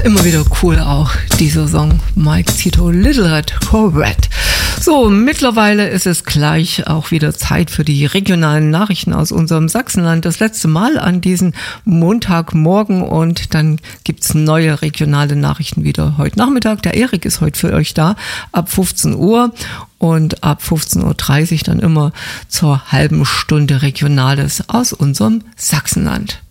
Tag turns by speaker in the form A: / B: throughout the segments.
A: immer wieder cool auch, dieser Song Mike Zito, Little Red Corvette. So, mittlerweile ist es gleich auch wieder Zeit für die regionalen Nachrichten aus unserem Sachsenland. Das letzte Mal an diesem Montagmorgen und dann gibt's neue regionale Nachrichten wieder heute Nachmittag. Der Erik ist heute für euch da ab 15 Uhr und ab 15.30 Uhr dann immer zur halben Stunde Regionales aus unserem Sachsenland.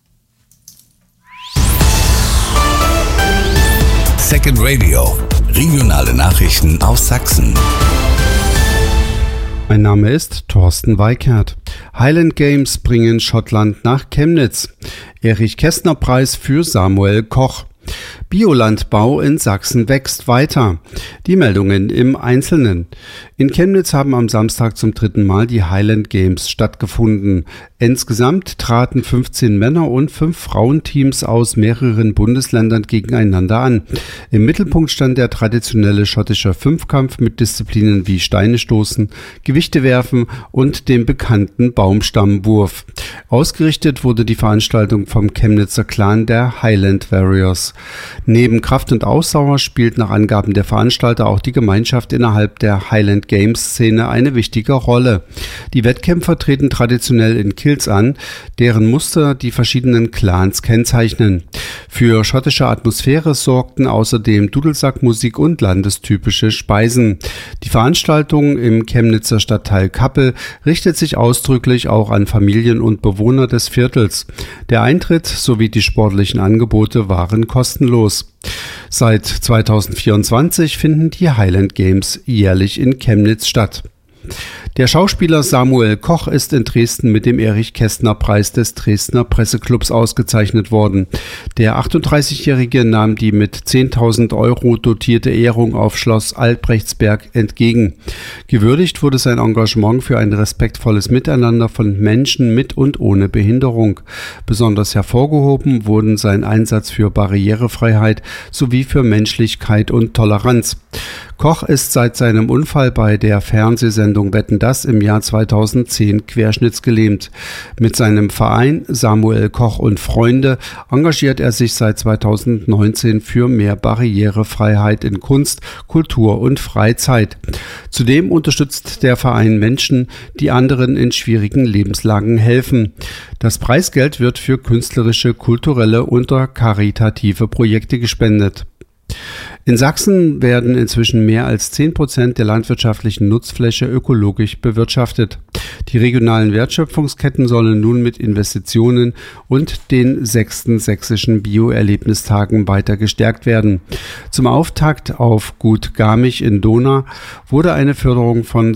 B: Second Radio, regionale Nachrichten aus Sachsen.
C: Mein Name ist Thorsten Weikert. Highland Games bringen Schottland nach Chemnitz. Erich-Kästner-Preis für Samuel Koch. Biolandbau in Sachsen wächst weiter. Die Meldungen im Einzelnen. In Chemnitz haben am Samstag zum 3. Mal die Highland Games stattgefunden. Insgesamt traten 15 Männer- und 5 Frauenteams aus mehreren Bundesländern gegeneinander an. Im Mittelpunkt stand der traditionelle schottische Fünfkampf mit Disziplinen wie Steine stoßen, Gewichte werfen und dem bekannten Baumstammwurf. Ausgerichtet wurde die Veranstaltung vom Chemnitzer Clan der Highland Warriors. Neben Kraft und Ausdauer spielt nach Angaben der Veranstalter auch die Gemeinschaft innerhalb der Highland Games-Szene eine wichtige Rolle. Die Wettkämpfer treten traditionell in Kilts an, deren Muster die verschiedenen Clans kennzeichnen. Für schottische Atmosphäre sorgten außerdem Dudelsackmusik und landestypische Speisen. Die Veranstaltung im Chemnitzer Stadtteil Kappel richtet sich ausdrücklich auch an Familien und Bewohner des Viertels. Der Eintritt sowie die sportlichen Angebote waren kostenlos. Seit 2024 finden die Highland Games jährlich in Chemnitz statt. Der Schauspieler Samuel Koch ist in Dresden mit dem Erich-Kästner-Preis des Dresdner Presseclubs ausgezeichnet worden. Der 38-Jährige nahm die mit 10.000 Euro dotierte Ehrung auf Schloss Albrechtsberg entgegen. Gewürdigt wurde sein Engagement für ein respektvolles Miteinander von Menschen mit und ohne Behinderung. Besonders hervorgehoben wurden sein Einsatz für Barrierefreiheit sowie für Menschlichkeit und Toleranz. Koch ist seit seinem Unfall bei der Fernsehsendung Wetten, dass im Jahr 2010 querschnittsgelähmt. Mit seinem Verein Samuel Koch und Freunde engagiert er sich seit 2019 für mehr Barrierefreiheit in Kunst, Kultur und Freizeit. Zudem unterstützt der Verein Menschen, die anderen in schwierigen Lebenslagen helfen. Das Preisgeld wird für künstlerische, kulturelle und karitative Projekte gespendet. In Sachsen werden inzwischen mehr als 10% der landwirtschaftlichen Nutzfläche ökologisch bewirtschaftet. Die regionalen Wertschöpfungsketten sollen nun mit Investitionen und den 6. sächsischen Bioerlebnistagen weiter gestärkt werden. Zum Auftakt auf Gut Garmisch in Dohna wurde eine Förderung von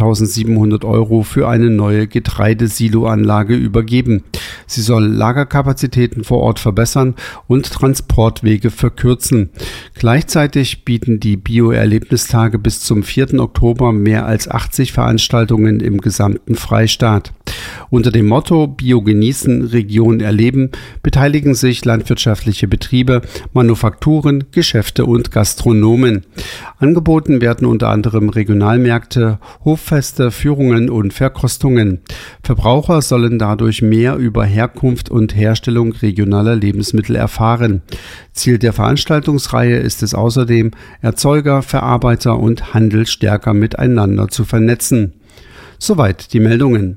C: 17.700 Euro für eine neue Getreidesiloanlage übergeben. Sie soll Lagerkapazitäten vor Ort verbessern und Transportwege verkürzen. Gleichzeitig bieten die Bioerlebnistage bis zum 4. Oktober mehr als 80 Veranstaltungen im gesamten Freistaat. Unter dem Motto Bio genießen, Region erleben beteiligen sich landwirtschaftliche Betriebe, Manufakturen, Geschäfte und Gastronomen. Angeboten werden unter anderem Regionalmärkte, Hoffeste, Führungen und Verkostungen. Verbraucher sollen dadurch mehr über Herkunft und Herstellung regionaler Lebensmittel erfahren. Ziel der Veranstaltungsreihe ist es außerdem, Erzeuger, Verarbeiter und Handel stärker miteinander zu vernetzen. Soweit die Meldungen.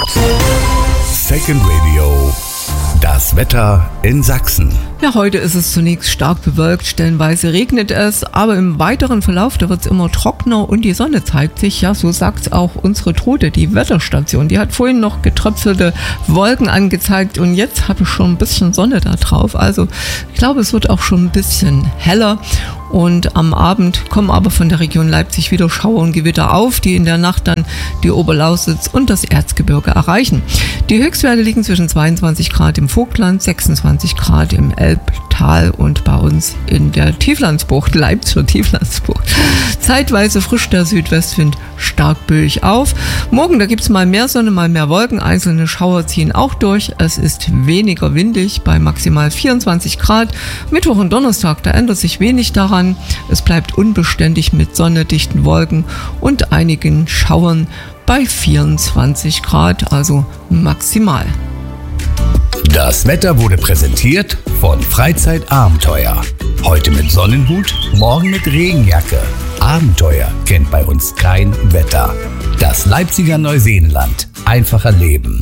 B: Second Radio, das Wetter in Sachsen.
A: Ja, heute ist es zunächst stark bewölkt, stellenweise regnet es, aber im weiteren Verlauf, da wird es immer trockener und die Sonne zeigt sich. Ja, so sagt auch unsere Trude, die Wetterstation. Die hat vorhin noch getröpfelte Wolken angezeigt und jetzt habe ich schon ein bisschen Sonne da drauf. Also ich glaube, es wird auch schon ein bisschen heller. Und am Abend kommen aber von der Region Leipzig wieder Schauer und Gewitter auf, die in der Nacht dann die Oberlausitz und das Erzgebirge erreichen. Die Höchstwerte liegen zwischen 22 Grad im Vogtland, 26 Grad im Elbtal und bei uns in der Tieflandsbucht, Leipziger Tieflandsbucht. Zeitweise frisch der Südwestwind, stark böig auf. Morgen, da gibt es mal mehr Sonne, mal mehr Wolken. Einzelne Schauer ziehen auch durch. Es ist weniger windig bei maximal 24 Grad. Mittwoch und Donnerstag, da ändert sich wenig daran. Es bleibt unbeständig mit sonnedichten Wolken und einigen Schauern bei 24 Grad, also maximal.
B: Das Wetter wurde präsentiert von Freizeitabenteuer. Heute mit Sonnenhut, morgen mit Regenjacke. Abenteuer kennt bei uns kein Wetter. Das Leipziger Neuseenland. Einfacher Leben.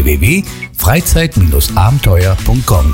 B: www.freizeit-abenteuer.com.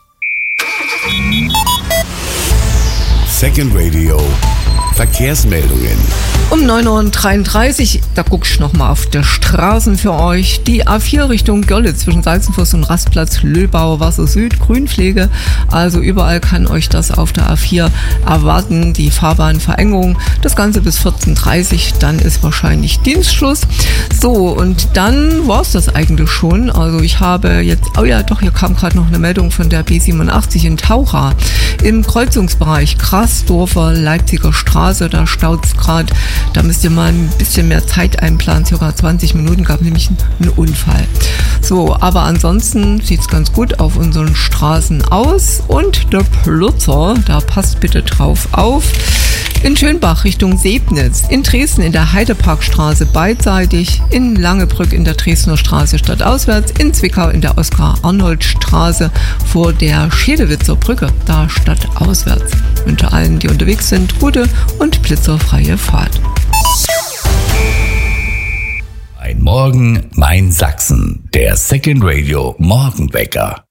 B: Second Radio. Verkehrsmeldungen.
A: Um 9:33 Uhr, da guck ich nochmal auf der Straßen für euch. Die A4 Richtung Görlitz zwischen Salzenfuss und Rastplatz Löbau, Wasser Süd, Grünpflege. Also überall kann euch das auf der A4 erwarten, die Fahrbahnverengung. Das Ganze bis 14:30 Uhr, dann ist wahrscheinlich Dienstschluss. So, und dann war's das eigentlich schon. Also ich habe jetzt, hier kam gerade noch eine Meldung von der B87 in Taucha. Im Kreuzungsbereich Grasdorfer Leipziger Straße, da staut's gerade. Da müsst ihr mal ein bisschen mehr Zeit einplanen, circa 20 Minuten, gab nämlich einen Unfall. So, aber ansonsten sieht's ganz gut auf unseren Straßen aus. Und der Plutzer, da passt bitte drauf auf. In Schönbach Richtung Sebnitz, in Dresden in der Heideparkstraße beidseitig, in Langebrück in der Dresdner Straße stadtauswärts, in Zwickau in der Oskar-Arnold-Straße vor der Schedewitzer Brücke, da stadtauswärts. Ich wünsche allen, die unterwegs sind, gute und blitzerfreie Fahrt.
B: Ein Morgen, mein Sachsen, der Second Radio Morgenwecker.